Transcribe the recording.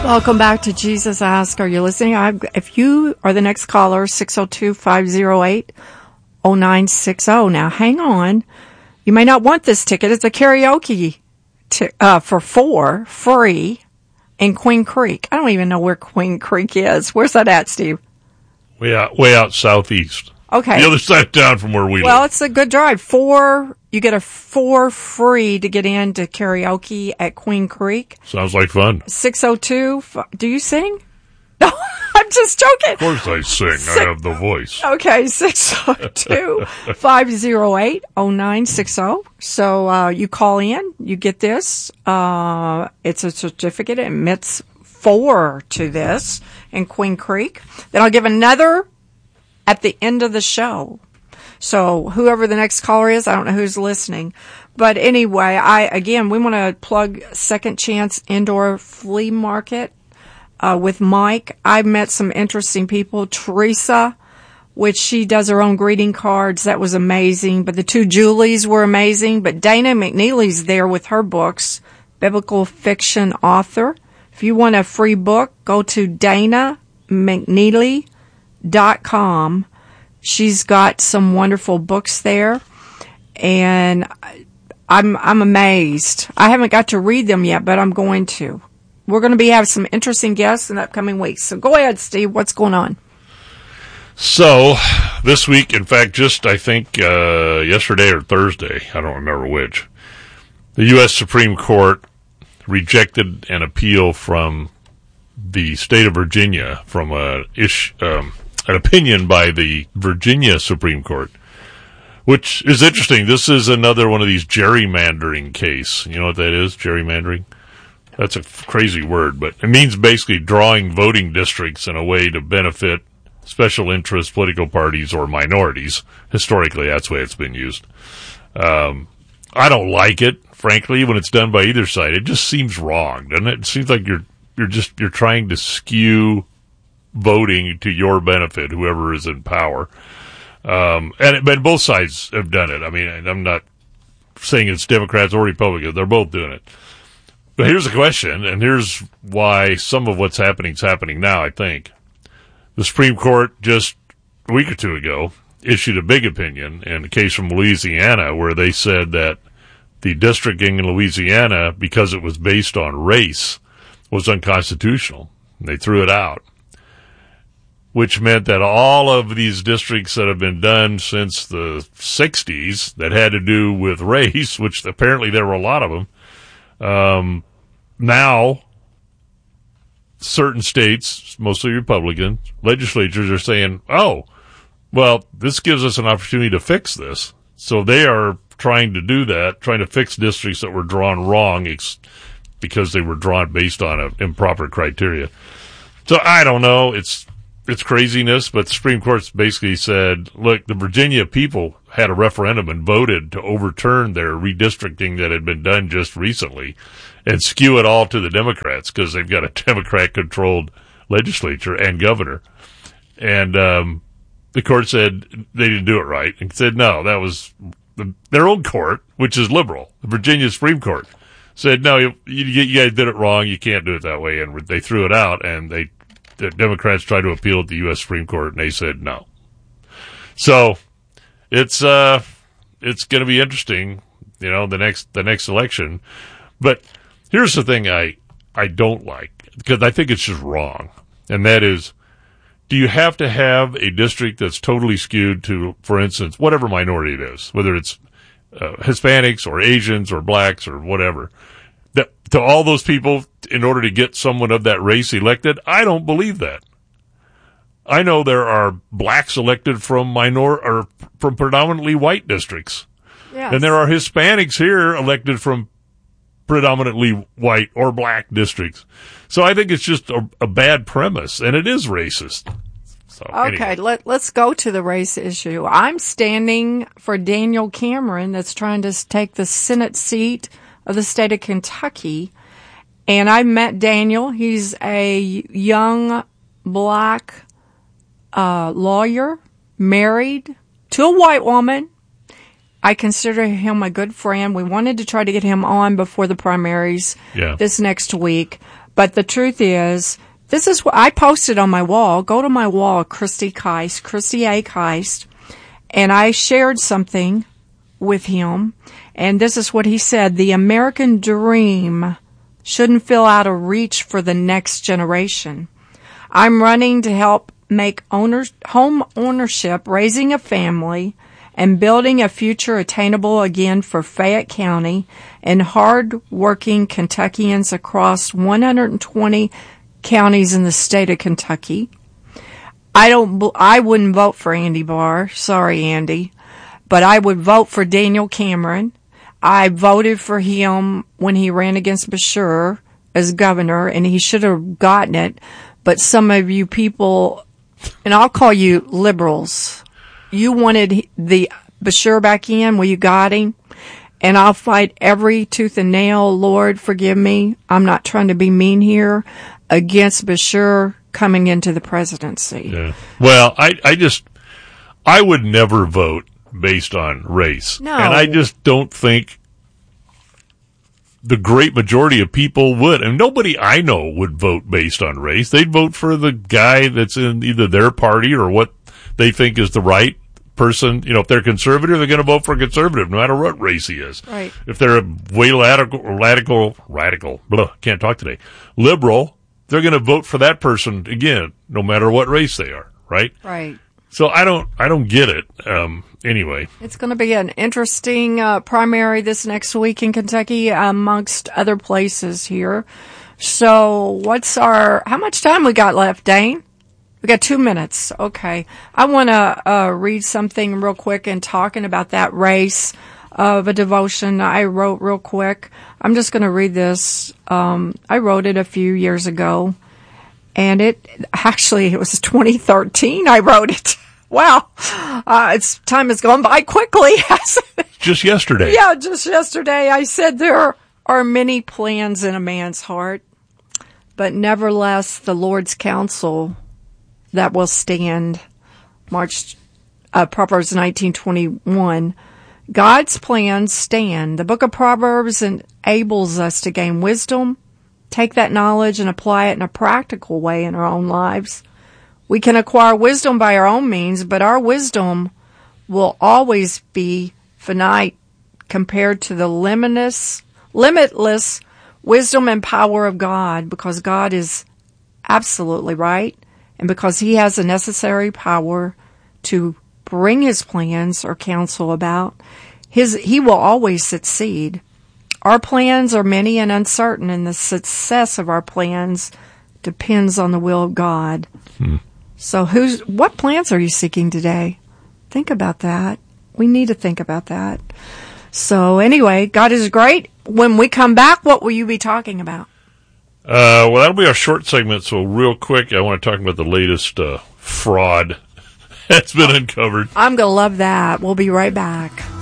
Welcome back to Jesus Ask. Are you listening? If you are the next caller, 602-508-0960. Now, hang on. You may not want this ticket. It's a karaoke for 4 free in Queen Creek. I don't even know where Queen Creek is. Where's that at, Steve? Way out southeast. Okay. The other side of town from where we live. Well, it's a good drive. You get a 4 free to get into karaoke at Queen Creek. Sounds like fun. 602. Do you sing? No, I'm just joking. Of course I sing. I have the voice. Okay, 602-508-0960. So you call in, you get this. It's a certificate. It admits 4 to this in Queen Creek. Then I'll give another at the end of the show. So whoever the next caller is, I don't know who's listening. But anyway, we want to plug Second Chance Indoor Flea Market with Mike. I've met some interesting people. Teresa, which she does her own greeting cards. That was amazing. But the 2 Julies were amazing. But Dana McNeely's there with her books, biblical fiction author. If you want a free book, go to DanaMcNeely.com. She's got some wonderful books there, and I'm amazed. I haven't got to read them yet, but I'm going to. We're going to have some interesting guests in the upcoming weeks. So go ahead, Steve. What's going on? So this week, in fact, I think yesterday or Thursday, I don't remember which, the U.S. Supreme Court rejected an appeal from the state of Virginia from an opinion by the Virginia Supreme Court, which is interesting. This is another one of these gerrymandering case. You know what that is, gerrymandering? That's a crazy word, but it means basically drawing voting districts in a way to benefit special interest political parties or minorities. Historically, that's the way it's been used. I don't like it, frankly, when it's done by either side. It just seems wrong, doesn't it? It seems like you're trying to skew voting to your benefit, whoever is in power. And both sides have done it. I mean, I'm not saying it's Democrats or Republicans. They're both doing it. But here's the question, and here's why some of what's happening is happening now, I think. The Supreme Court just a week or two ago issued a big opinion in a case from Louisiana where they said that the districting in Louisiana, because it was based on race, was unconstitutional. And they threw it out, which meant that all of these districts that have been done since the 60s that had to do with race, which apparently there were a lot of them, now certain states, mostly Republican legislatures, are saying, oh, well, this gives us an opportunity to fix this. So they are trying to do that, trying to fix districts that were drawn wrong because they were drawn based on an improper criteria. So I don't know. It's craziness, but the Supreme Court's basically said, look, the Virginia people had a referendum and voted to overturn their redistricting that had been done just recently and skew it all to the Democrats because they've got a Democrat-controlled legislature and governor. And the court said they didn't do it right and said, no, that was their own court, which is liberal. The Virginia Supreme Court said, no, you guys did it wrong. You can't do it that way. And they threw it out, and the Democrats tried to appeal at the U.S. Supreme Court, and they said no. So it's going to be interesting, the next election. But here's the thing I don't like, because I think it's just wrong, and that is, do you have to have a district that's totally skewed to, for instance, whatever minority it is, whether it's Hispanics or Asians or blacks or whatever, that to all those people in order to get someone of that race elected? I don't believe that. I know there are blacks elected from from predominantly white districts. Yes. And there are Hispanics here elected from predominantly white or black districts. So I think it's just a bad premise, and it is racist. So, okay, anyway. Let's go to the race issue. I'm standing for Daniel Cameron, that's trying to take the Senate seat of the state of Kentucky. And I met Daniel. He's a young black lawyer, married to a white woman. I consider him a good friend. We wanted to try to get him on before the primaries this next week. But the truth is, this is what I posted on my wall. Go to my wall, Christy A. Keist, and I shared something with him, and this is what he said: the American dream shouldn't feel out of reach for the next generation. I'm running to help make home ownership, raising a family, and building a future attainable again for Fayette County and hard-working Kentuckians across 120 counties in the state of Kentucky. I wouldn't vote for Andy Barr. Sorry, Andy. But I would vote for Daniel Cameron. I voted for him when he ran against Beshear as governor, and he should have gotten it. But some of you people, and I'll call you liberals, you wanted the Beshear back in. Well, you got him. And I'll fight every tooth and nail, Lord, forgive me, I'm not trying to be mean here, against Beshear coming into the presidency. Yeah. Well, I would never vote based on race. No. And I just don't think the great majority of people would. And nobody I know would vote based on race. They'd vote for the guy that's in either their party or what they think is the right person. You know, if they're conservative, they're going to vote for a conservative, no matter what race he is. Right. If they're a way radical, can't talk today, liberal, they're going to vote for that person again, no matter what race they are. Right. Right. So I don't get it. Anyway, it's going to be an interesting primary this next week in Kentucky, amongst other places here. So how much time we got left, Dane? We got 2 minutes. Okay. I want to read something real quick and talking about that race of a devotion I wrote real quick. I'm just going to read this. I wrote it a few years ago, and it was 2013 I wrote it. Wow. Time has gone by quickly. Just yesterday. Yeah, just yesterday. I said there are many plans in a man's heart, but nevertheless the Lord's counsel that will stand. Proverbs 19:21. God's plans stand. The book of Proverbs enables us to gain wisdom, take that knowledge and apply it in a practical way in our own lives. We can acquire wisdom by our own means, but our wisdom will always be finite compared to the limitless wisdom and power of God, because God is absolutely right, and because He has the necessary power to bring His plans or counsel about. He will always succeed. Our plans are many and uncertain, and the success of our plans depends on the will of God. So what plans are you seeking today? Think about that. We need to think about that. So anyway, God is great. When we come back, what will you be talking about? Well, that'll be our short segment. So real quick, I want to talk about the latest fraud that's been uncovered. I'm going to love that. We'll be right back.